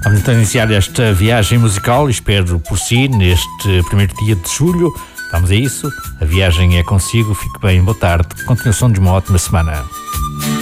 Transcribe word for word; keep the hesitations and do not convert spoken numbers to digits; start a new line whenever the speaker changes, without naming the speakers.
Vamos então iniciar esta viagem musical, espero por si, neste primeiro dia de julho. Vamos a isso, a viagem é consigo, fique bem, boa tarde, continuação de uma ótima semana.